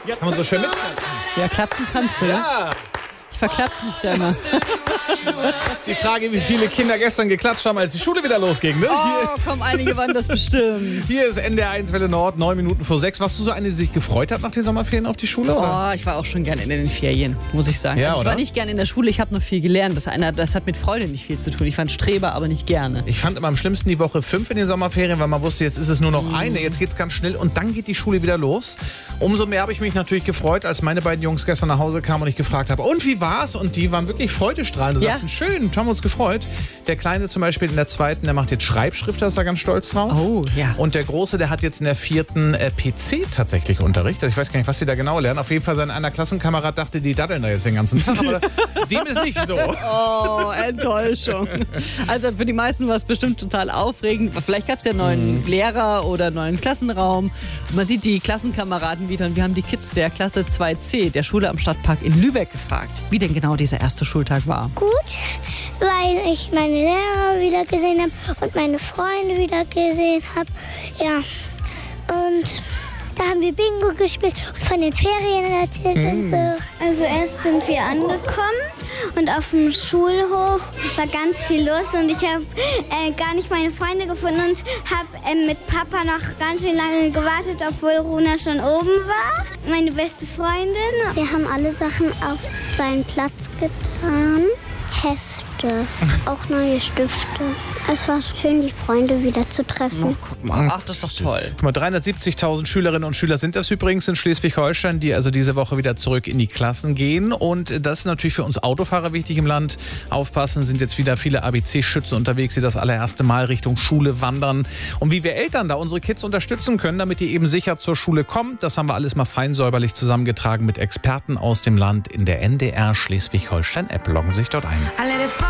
Kann man so schön mitklatschen. Ja, klatschen kannst du, Ja. Ich verklatsche mich da immer. Die Frage, wie viele Kinder gestern geklatscht haben, als die Schule wieder losging. Ne? Oh, komm, einige waren das bestimmt. Hier ist NDR 1 Welle Nord, 9 Minuten vor 6. Warst du so eine, die sich gefreut hat nach den Sommerferien auf die Schule? Oder? Oh, ich war auch schon gern in den Ferien, muss ich sagen. Ja, Ich oder? war nicht gern in der Schule, ich habe nur viel gelernt. Das hat mit Freude nicht viel zu tun. Ich fand Streber, aber nicht gerne. Ich fand immer am schlimmsten die Woche 5 in den Sommerferien, weil man wusste, jetzt ist es nur noch eine, jetzt geht's ganz schnell und dann geht die Schule wieder los. Umso mehr habe ich mich natürlich gefreut, als meine beiden Jungs gestern nach Hause kamen und ich gefragt habe, und wie war's? Und die waren wirklich freudestrahlend und Ja. sagten, schön, haben uns gefreut. Der Kleine zum Beispiel in der 2., der macht jetzt Schreibschrift, da ist er ganz stolz drauf. Oh, ja. Und der Große, der hat jetzt in der 4. PC tatsächlich Unterricht. Also ich weiß gar nicht, was die da genau lernen. Auf jeden Fall sein einer Klassenkamerad dachte, die daddeln da jetzt den ganzen Tag, aber dem ist nicht so. Oh, Enttäuschung. Also für die meisten war es bestimmt total aufregend. Vielleicht gab es ja einen neuen Lehrer oder einen neuen Klassenraum. Und man sieht die Klassenkameraden wieder und wir haben die Kids der Klasse 2C der Schule am Stadtpark in Lübeck gefragt, wie denn genau dieser erste Schultag war. Gut, weil ich meine Lehrer wieder gesehen habe und meine Freunde wieder gesehen habe. Ja, und da haben wir Bingo gespielt und von den Ferien erzählt und so. Also erst sind wir angekommen und auf dem Schulhof war ganz viel los und ich habe gar nicht meine Freunde gefunden und habe mit Papa noch ganz schön lange gewartet, obwohl Runa schon oben war, meine beste Freundin. Wir haben alle Sachen auf seinen Platz getan. Hefte, auch neue Stifte. Es war schön, die Freunde wieder zu treffen. Guck mal, ach, das ist doch toll. Guck mal, 370.000 Schülerinnen und Schüler sind das übrigens in Schleswig-Holstein, die also diese Woche wieder zurück in die Klassen gehen. Und das ist natürlich für uns Autofahrer wichtig im Land. Aufpassen, sind jetzt wieder viele ABC-Schützen unterwegs, die das allererste Mal Richtung Schule wandern. Und wie wir Eltern da unsere Kids unterstützen können, damit die eben sicher zur Schule kommen, das haben wir alles mal fein säuberlich zusammengetragen mit Experten aus dem Land in der NDR Schleswig-Holstein-App. Loggen sich dort ein.